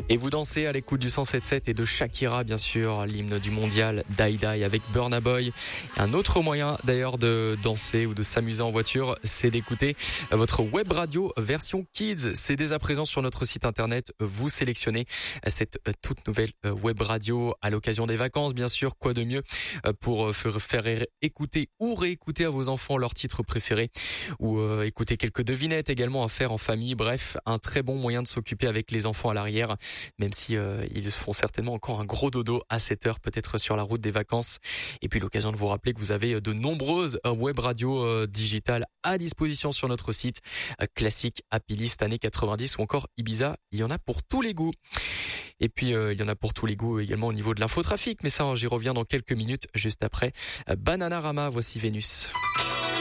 Et vous dansez à l'écoute du 107.7 et de Shakira, bien sûr, l'hymne du mondial, Die Die avec Burna Boy. Un autre moyen d'ailleurs de danser ou de s'amuser en voiture, c'est d'écouter votre web radio version Kids. C'est dès à présent sur notre site internet. Vous sélectionnez cette toute nouvelle web radio à l'occasion des vacances, bien sûr. Quoi de mieux pour faire écouter ou réécouter à vos enfants leurs titres préférés ou écouter quelques devinettes également à faire en famille. Bref, un très bon moyen de s'occuper avec les enfants à l'arrière. Même si ils font certainement encore un gros dodo à cette heure, peut-être sur la route des vacances. Et puis l'occasion de vous rappeler que vous avez de nombreuses web radios digitales à disposition sur notre site. Classique, Happy List, années 90 ou encore Ibiza, il y en a pour tous les goûts. Et puis il y en a pour tous les goûts également au niveau de l'infotrafic. Mais ça, j'y reviens dans quelques minutes, juste après Bananarama. Voici Vénus.